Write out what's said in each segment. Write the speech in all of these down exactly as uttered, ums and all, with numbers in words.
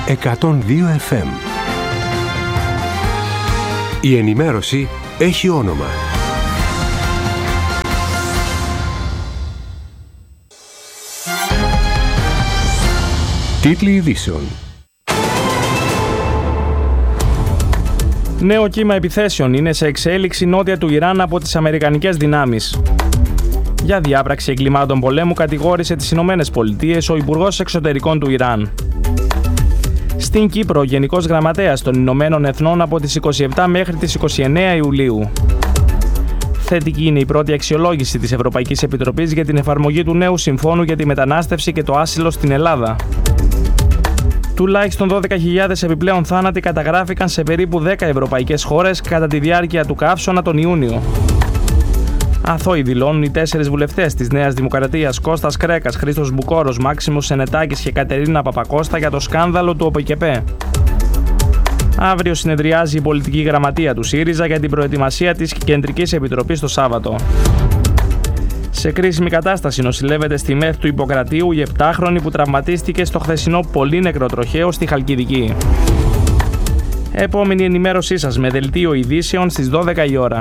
εκατόν δύο εφ εμ. Η ενημέρωση έχει όνομα. Τίτλοι ειδήσεων. Νέο κύμα επιθέσεων είναι σε εξέλιξη νότια του Ιράν από τις αμερικανικές δυνάμεις. Για διάπραξη εγκλημάτων πολέμου κατηγόρησε τις Ηνωμένες Πολιτείες ο Υπουργός Εξωτερικών του Ιράν. Στην Κύπρο, ο Γενικός Γραμματέας των Ηνωμένων Εθνών από τις είκοσι επτά μέχρι τις είκοσι εννέα Ιουλίου. Θετική είναι η πρώτη αξιολόγηση της Ευρωπαϊκής Επιτροπής για την εφαρμογή του νέου Συμφώνου για τη μετανάστευση και το άσυλο στην Ελλάδα. Τουλάχιστον δώδεκα χιλιάδες επιπλέον θάνατοι καταγράφηκαν σε περίπου δέκα ευρωπαϊκές χώρες κατά τη διάρκεια του καύσωνα τον Ιούνιο. Αθώοι δηλώνουν οι τέσσερις βουλευτές της Νέας Δημοκρατίας Κώστας Κρέκας, Χρήστος Μπουκόρος, Μάξιμος Σενετάκης και Κατερίνα Παπακώστα για το σκάνδαλο του ΟΠΕΚΕΠΕ. Αύριο συνεδριάζει η πολιτική γραμματεία του ΣΥΡΙΖΑ για την προετοιμασία της Κεντρικής Επιτροπής το Σάββατο. Σε κρίσιμη κατάσταση νοσηλεύεται στη ΜΕΘ του Ιπποκρατίου η επτάχρονη που τραυματίστηκε στο χθεσινό πολύ νεκροτροχαίο στη Χαλκιδική. Επόμενη ενημέρωσή σας με δελτίο ειδήσεων στις δώδεκα η ώρα.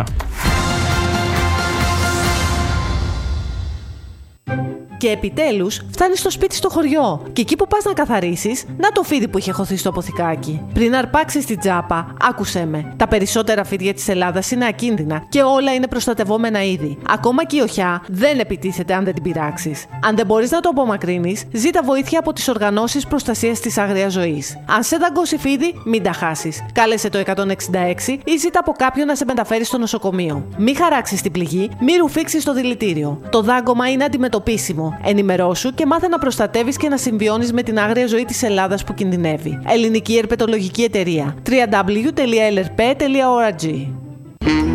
Και επιτέλους φτάνεις στο σπίτι στο χωριό. Και εκεί που πας να καθαρίσεις, να το φίδι που είχε χωθεί στο αποθηκάκι. Πριν αρπάξεις την τσάπα, άκουσέ με. Τα περισσότερα φίδια της Ελλάδας είναι ακίνδυνα και όλα είναι προστατευόμενα είδη. Ακόμα και η οχιά δεν επιτίθεται αν δεν την πειράξεις. Αν δεν μπορείς να το απομακρύνεις, ζήτα βοήθεια από τις οργανώσεις προστασίας της άγριας ζωής. Αν σε δαγκώσει φίδι, μην τα χάσεις. Κάλεσε το εκατόν εξήντα έξι ή ζήτα από κάποιον να σε μεταφέρει στο νοσοκομείο. Μην χαράξεις την πληγή, μην ρουφήξεις το δηλητήριο. Το δάγκωμα είναι αντιμετωπίσιμο. Ενημερώσου και μάθε να προστατεύεις και να συμβιώνεις με την άγρια ζωή της Ελλάδας που κινδυνεύει. Ελληνική Ερπετολογική Εταιρεία. double-u double-u double-u τελεία ελ ερ πι τελεία ο αρ τζι